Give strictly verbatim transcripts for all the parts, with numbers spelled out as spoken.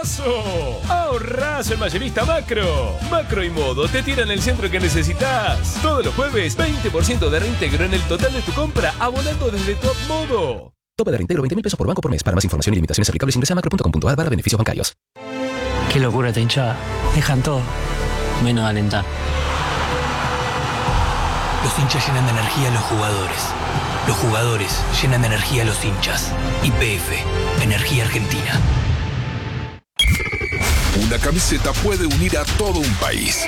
¡Golazo! ¡Ahorrazo en Mayorista Macro! Macro y Modo te tiran el centro que necesitas. Todos los jueves, veinte por ciento de reintegro en el total de tu compra, abonando desde Top Modo. Tope de reintegro veinte mil pesos por banco por mes. Para más información y limitaciones aplicables ingresa a macro punto com punto a r barra beneficios bancarios. Qué locura esta hinchada. Dejan todo, menos alentar. Los hinchas llenan de energía a los jugadores. Los jugadores llenan de energía a los hinchas. Y P F, Energía Argentina. Una camiseta puede unir a todo un país.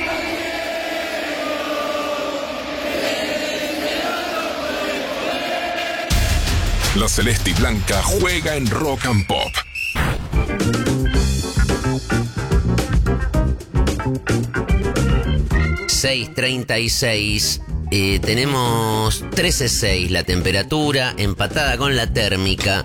La celeste y blanca juega en Rock and Pop. seis treinta y seis. Eh, tenemos trece seis la temperatura, empatada con la térmica.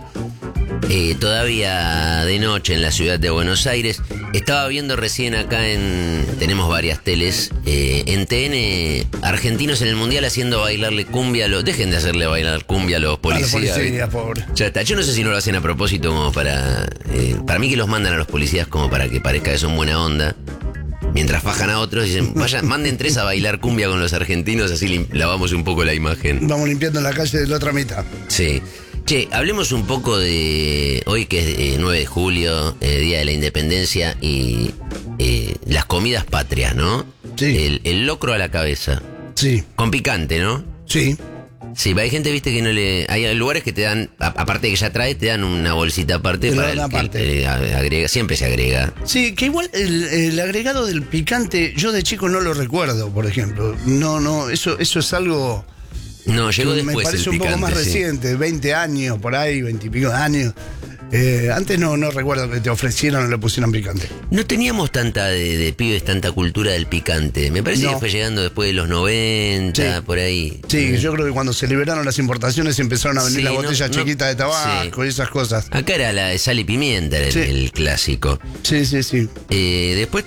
Eh, todavía de noche en la ciudad de Buenos Aires. Estaba viendo recién acá en... Tenemos varias teles. Eh, en T N, argentinos en el Mundial haciendo bailarle cumbia a los... Dejen de hacerle bailar cumbia a los policías. A los policías, pobre. Ya está. Yo no sé si no lo hacen a propósito como para... Eh, para mí que los mandan a los policías como para que parezca que son buena onda. Mientras fajan a otros, dicen, vayan, manden tres a bailar cumbia con los argentinos, así lim- lavamos un poco la imagen. Vamos limpiando la calle de la otra mitad. Sí. Che, hablemos un poco de hoy que es eh, nueve de julio, eh, Día de la Independencia y eh, las comidas patrias, ¿no? Sí. El, el locro a la cabeza. Sí. Con picante, ¿no? Sí. Sí, hay gente, viste, que no le... Hay lugares que te dan, a- aparte de que ya trae, te dan una bolsita aparte Te para dan el que aparte. eh, agrega, siempre se agrega. Sí, que igual el, el agregado del picante, yo de chico no lo recuerdo, por ejemplo. No, no, eso, eso es algo... No, llegó que después me parece el un poco picante, más sí. reciente, veinte años, por ahí, veinte y pico de años. Eh, antes no, no recuerdo que te ofrecieran o le pusieran picante. No teníamos tanta de, de pibes, tanta cultura del picante. Me parece No. que fue llegando después de los noventa, Sí. por ahí. Sí, yo creo que cuando se liberaron las importaciones empezaron a venir Sí, las no, botellas no, chiquitas de tabaco sí. y esas cosas. Acá era la de sal y pimienta, era el, Sí. el clásico. Sí, sí, sí. Eh, después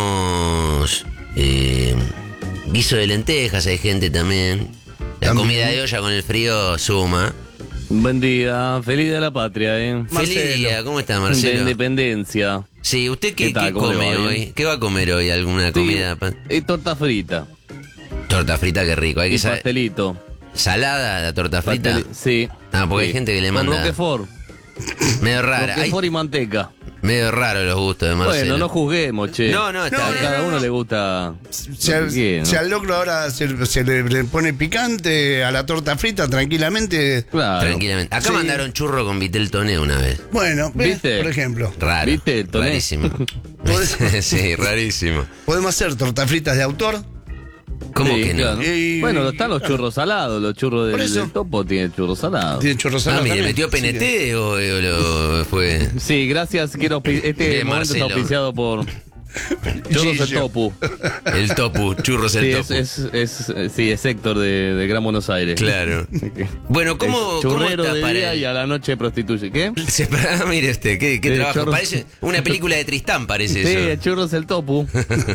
tenemos eh, guiso de lentejas, hay gente también. La También. comida de olla con el frío suma. Buen día, feliz día de la patria, ¿eh? Feliz Marcelo. día, ¿cómo está De Marcelo? independencia. Sí, ¿usted qué, ¿Qué tal? qué ¿Cómo le come va? hoy? ¿Qué va a comer hoy? ¿Alguna comida? Pa- Y torta frita. Torta frita, qué rico. Hay que Y saber. pastelito. ¿Salada la torta frita? Pastel- Sí. Ah, porque Sí. hay gente que le Con manda. Roquefort. Medio rara. Ay, Roquefort y manteca. medio raro los gustos de Marcelo. Bueno, no juzguemos, che. No, no, está A bien. cada uno le gusta. Si, lo al- que quiere, ¿no? si al locro ahora se, se le, le pone picante a la torta frita tranquilamente. Claro. Tranquilamente. Acá Sí. mandaron churro con vitel toné una vez. Bueno, ¿ves? ¿Viste? Por ejemplo, Raro. ¿Viste el toné? Rarísimo. Sí, rarísimo. podemos hacer tortas fritas de autor. ¿Cómo Sí, que no? claro. Y- Bueno, están los churros salados. Los churros Por del, eso. del topo tienen churros salados. Tiene chorros Ah, salados mire, también. ¿metió P N T o, o lo fue? Sí, gracias. Quiero aupi- este Bien, momento Marcelo. está auspiciado por Churros el Gillo. Topu. El topu, churros el Sí, topu. es, es, es- sí, es Héctor de, de Gran Buenos Aires. Claro. Bueno, ¿cómo, Es ¿cómo churrero está de para día el- y a la noche prostituye. ¿Qué? Se- ah, mire usted, qué, qué Sí, trabajo. churros. Parece una película de Tristán, parece Sí, eso. Churros el Topu.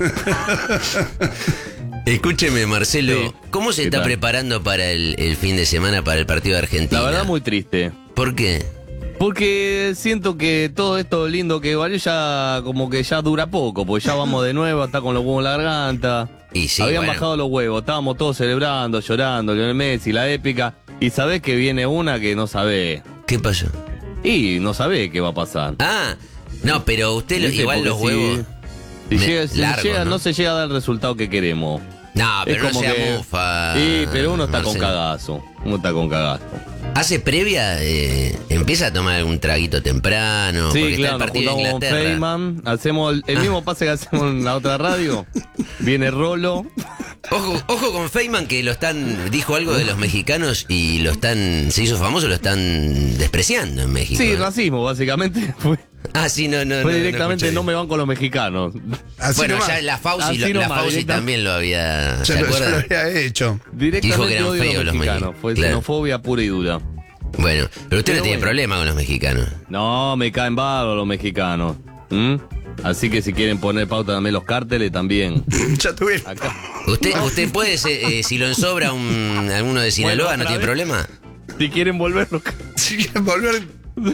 Escúcheme, Marcelo, Sí. ¿cómo se ¿Qué está tal? preparando para el, el fin de semana para el partido de Argentina? La verdad, muy triste. ¿Por qué? Porque siento que todo esto lindo que valió ya como que ya dura poco, porque ya vamos de nuevo, está con los huevos en la garganta. Y sí, Habían bueno. bajado los huevos, estábamos todos celebrando, llorando, Lionel Messi, la épica. Y sabés que viene una que no sabe. ¿Qué pasó? Y no sabe qué va a pasar. Ah, no, pero usted lo- ¿Viste? igual Porque los si- huevos... Si me- llega- si largo, llega- ¿no? ¿no? se llega a dar el resultado que queremos. No, pero es no como sea que. mufa. Sí, pero uno está con Marcelo. cagazo. Uno está con cagazo. ¿Hace previa? Eh, ¿Empieza a tomar algún traguito temprano? Sí, porque claro, está nos el partido de juntamos con Inglaterra. Feynman, hacemos el, el mismo pase que hacemos en la otra radio. Viene Rolo. Ojo, ojo con Feynman que lo están, dijo algo de los mexicanos y lo están, se hizo famoso, lo están despreciando en México. Sí, ¿eh? racismo, básicamente. Fue, Ah, sí, no, no. fue no, directamente no, no, escuché. me van con los mexicanos. Así Bueno, nomás. ya la Fauci, Así lo- la nomás, Fauci directa- también lo había, ¿se Ya lo, ya lo acuerdan? había hecho. Directamente Dijo que eran odio a feos los los mexicanos. mexicanos, Fue claro. xenofobia pura y dura. Bueno, pero usted Pero no tiene bueno. problema con los mexicanos. No, me caen bárbaros los mexicanos. ¿Mm? Así que si quieren poner pauta también los cárteles, también. Ya tuvieron. Acá. Usted, usted puede, ser, eh, si lo ensobra un, alguno de Sinaloa, Bueno, ¿no otra tiene vez. problema? Si quieren volver los Si quieren volver.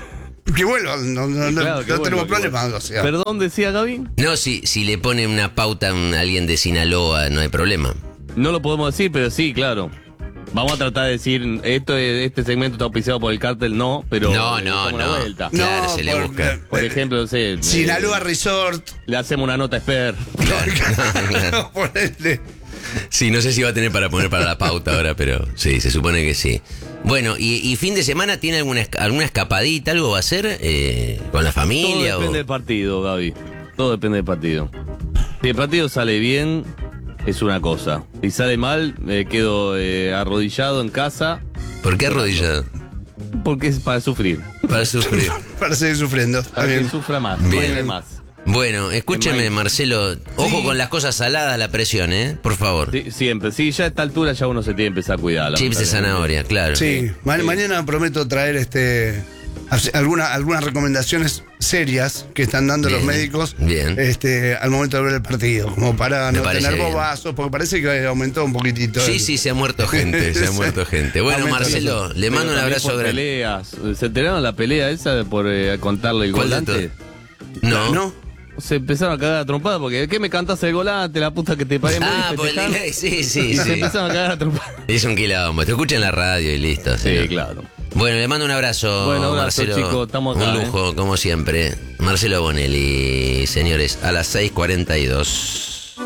Que vuelvan, no, no, no, Claro, no que tenemos bueno, que problemas. bueno. O sea. Perdón, decía Gaby. No, si, si le pone una pauta a un- alguien de Sinaloa, no hay problema. No lo podemos decir, pero sí, claro. Vamos a tratar de decir, esto es- este segmento está auspiciado por el cártel, no, pero No, le no, damos una no. vuelta. Claro, se le por, busca. Por ejemplo, no sé, eh, Sinaloa Resort. le hacemos una nota expert. Claro. Ponele. Sí, no sé si va a tener para poner para la pauta ahora, pero sí, se supone que sí. Bueno, ¿y, y fin de semana tiene alguna, esc- alguna escapadita, algo va a hacer eh, con la Todo familia? depende o... del partido, Gaby. Todo depende del partido. Si el partido sale bien, es una cosa. Si sale mal, me quedo eh, arrodillado en casa, ¿Por qué arrodillado? porque es para sufrir. Para sufrir. Para seguir sufriendo. Está Para que bien. sufra más, Bien. baile más. Bueno, escúcheme, Marcelo. Ojo con las cosas saladas, la presión, ¿eh? Por favor. Sí, siempre. Sí, ya a esta altura ya uno se tiene que empezar a cuidar. Chips de zanahoria, claro. Sí, ma- mañana prometo traer este hace- alguna- algunas recomendaciones serias que están dando Bien, los médicos bien. este, al momento de ver el partido, como para Me no parece tener bien. bobazos, porque parece que aumentó un poquitito. Sí, el- sí, se ha muerto gente, se ha muerto gente. Bueno, Aumenta Marcelo, le mando un Pero también abrazo por grande. peleas. ¿Se enteraron la pelea esa de por eh, contarle el ¿Cuál de volante? No. ¿No? Se empezaron a cagar a trompada porque ¿qué me cantas el volante, la puta que te pagué? me Ah, voy a por el festejar? delay, sí, Y sí, se sí. empezaron a cagar a trompada. Es un quilombo, te escucha en la radio y listo. Sí, señor. claro. Bueno, le mando un abrazo, Bueno, abrazo, Marcelo. chicos, estamos acá, un lujo, como siempre. Marcelo Bonelli, señores, a las seis cuarenta y dos.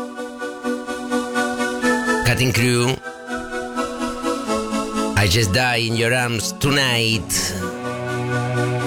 Cutting Crew. I just die in your arms tonight.